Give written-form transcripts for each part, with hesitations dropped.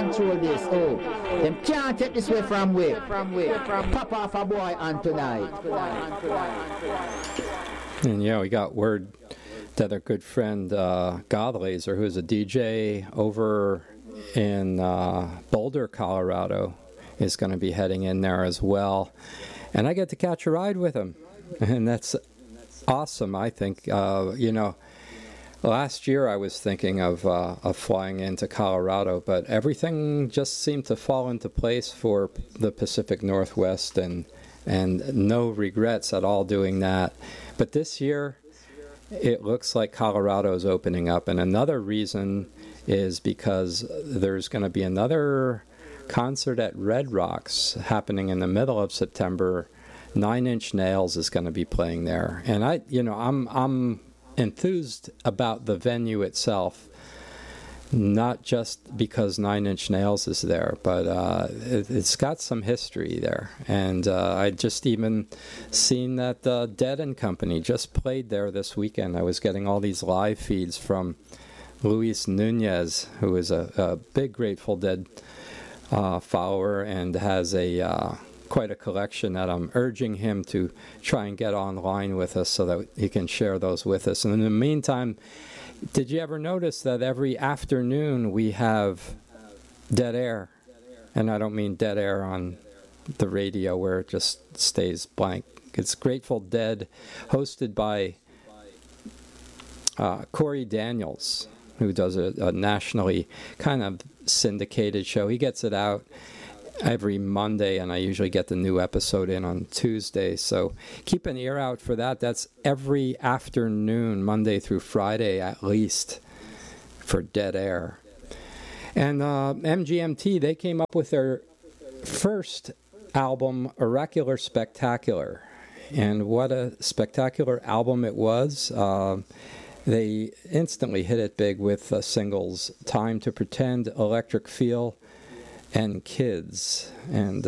control this. Oh, them can't take this way from way. Pop off a boy on tonight. And we got word that our good friend Godlaser, who's a DJ over in Boulder, Colorado, is going to be heading in there as well. And I get to catch a ride with him. And that's awesome, I think. Last year I was thinking of flying into Colorado, but everything just seemed to fall into place for the Pacific Northwest, and no regrets at all doing that. But this year, it looks like Colorado is opening up, and another reason is because there's going to be another concert at Red Rocks happening in the middle of September. Nine Inch Nails is going to be playing there, and I'm enthused about the venue itself, not just because Nine Inch Nails is there, but it's got some history there. And I just even seen that Dead and Company just played there this weekend. I was getting all these live feeds from Luis Nunez, who is a big Grateful Dead follower and has quite a collection that I'm urging him to try and get online with us so that he can share those with us. And in the meantime, did you ever notice that every afternoon we have dead air? And I don't mean dead air on the radio where it just stays blank. It's Grateful Dead, hosted by Corey Daniels, who does a nationally kind of syndicated show. He gets it out every Monday, and I usually get the new episode in on Tuesday. So keep an ear out for that. That's every afternoon, Monday through Friday at least, for Dead Air. And MGMT, they came up with their first album, Oracular Spectacular. And what a spectacular album it was. They instantly hit it big with singles Time to Pretend, Electric Feel, and Kids. And,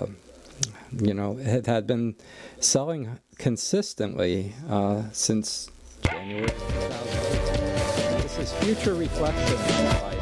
it had been selling consistently since January 2008. This is Future Reflection by